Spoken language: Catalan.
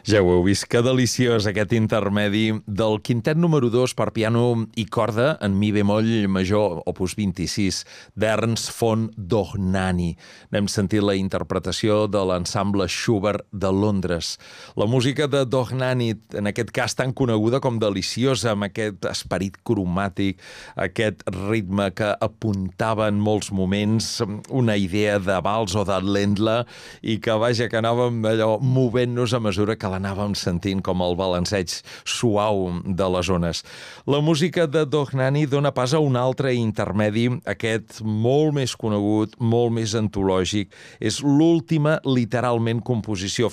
Ja ho heu vist, que deliciós aquest intermedi del quintet número 2 per piano i corda en mi bemoll major, opus 26, d'Ernst von Dohnanyi. N'hem sentit la interpretació de l'ensemble Schubert de Londres. La música de Dohnanyi, en aquest cas tan coneguda com deliciosa, amb aquest esperit cromàtic, aquest ritme que apuntava en molts moments una idea de vals o de Ländler i que, vaja, que anàvem allò movent-nos a mesura que l'anàvem sentint com el balanceig suau de les ones. La música de Dohnanyi dona pas a un altre intermedi, aquest molt més conegut, molt més antològic. És l'última, literalment, composició